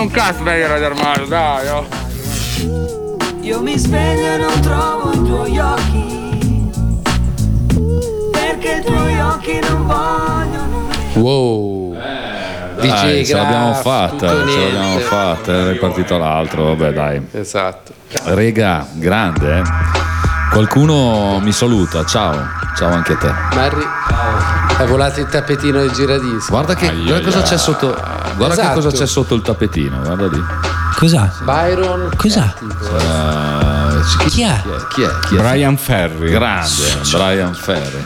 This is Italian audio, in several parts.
un cazzo meglio Radio Armadio, dai, oh. Io mi sveglio e non trovo i tuoi occhi, perché i tuoi occhi non vogliono. Wow. Dai, ce l'abbiamo fatta, è partito l'altro, vabbè dai. Esatto. Rega, grande, Qualcuno mi saluta, ciao anche a te. Marri, è volato il tappetino del giradischi. Guarda cosa c'è sotto, guarda che cosa c'è sotto il tappetino, guarda lì. Cos'ha? Byron. Cos'ha? Chi è? Chi è? Brian Ferry. Grande, Brian Ferry.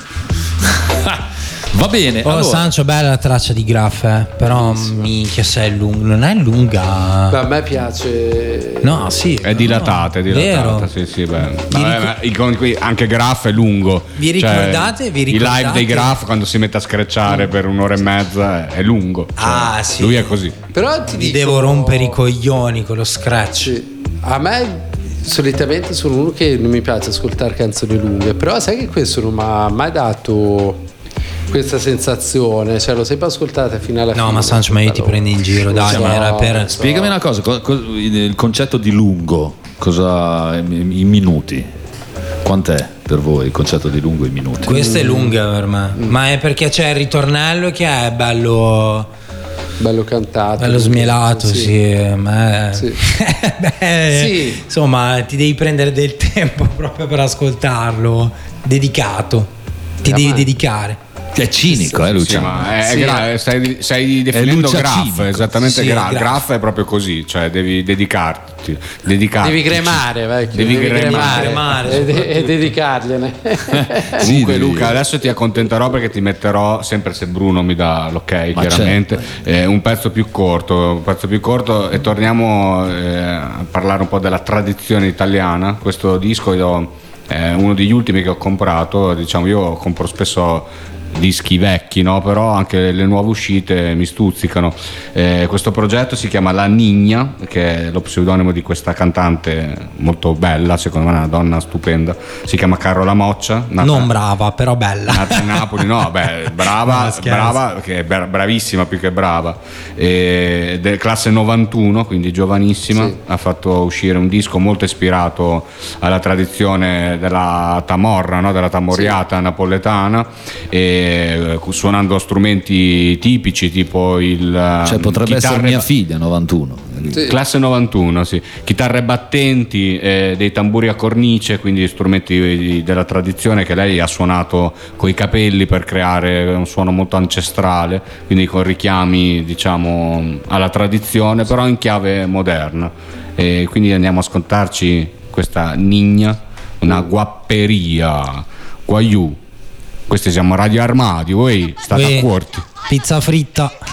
Va bene. Oh, allora. Sancio, bella la traccia di Graf, però minchia, se è lunga, non è lunga. Beh, a me piace. No, sì. È dilatata, Vero. Sì, beh. Anche Graf è lungo. Vi ricordate? I live dei Graf quando si mette a screcciare per un'ora e mezza è lungo. Sì. Lui è così. Però Vi devo rompere i coglioni con lo scratch. Sì. A me solitamente sono uno che non mi piace ascoltare canzoni lunghe, però sai che questo non mi ha mai dato questa sensazione, cioè l'ho sempre ascoltata fino alla fine. No, ma Sancio, ma io ti prendi in giro, dai, so, era per... Spiegami una cosa, il concetto di lungo, cosa in minuti? Quant'è per voi il concetto di lungo in minuti? Questa è lunga per me, ma è perché c'è il ritornello che è bello cantato, bello smielato, sì. Ma... Sì. Beh, Sì. Insomma, ti devi prendere del tempo proprio per ascoltarlo, dedicato, ti devi dedicare. È cinico, Luciano. Sì, ma stai definendo Graf, esattamente. Sì, Graf è proprio così, cioè devi dedicarti. Devi cremare, vecchio. Devi cremare e dedicargliene. Comunque Luca, adesso ti accontenterò perché ti metterò, sempre se Bruno mi dà l'ok, ma chiaramente, un pezzo più corto e torniamo a parlare un po' della tradizione italiana. Questo disco è uno degli ultimi che ho comprato, diciamo, io compro spesso dischi vecchi, no? Però anche le nuove uscite mi stuzzicano. Questo progetto si chiama La Nigna, che è lo pseudonimo di questa cantante molto bella, secondo me è una donna stupenda, si chiama Carola Moccia, non brava, però bella, nata a Napoli. No, beh, brava, che è bravissima più che brava, classe 91, quindi giovanissima. Sì. Ha fatto uscire un disco molto ispirato alla tradizione della tamorra, no? Della tamoriata napoletana, suonando strumenti tipici tipo cioè potrebbe essere mia figlia 91. Sì. Classe 91, sì. Chitarre battenti, dei tamburi a cornice, quindi strumenti della tradizione che lei ha suonato coi capelli per creare un suono molto ancestrale, quindi con richiami, diciamo, alla tradizione, però in chiave moderna. E quindi andiamo a ascoltarci questa Nigna, una guapperia, guaiù. Questi siamo Radio Armadio, state a corti. Pizza fritta.